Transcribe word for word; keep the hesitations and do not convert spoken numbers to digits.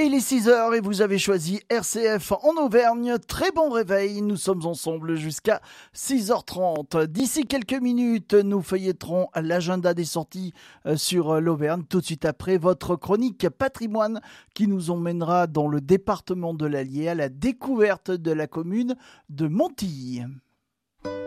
Et il est six heures et vous avez choisi R C F en Auvergne. Très bon réveil, nous sommes ensemble jusqu'à six heures trente. D'ici quelques minutes, nous feuilletterons l'agenda des sorties sur l'Auvergne. Tout de suite après, votre chronique patrimoine qui nous emmènera dans le département de l'Allier à la découverte de la commune de Montilly.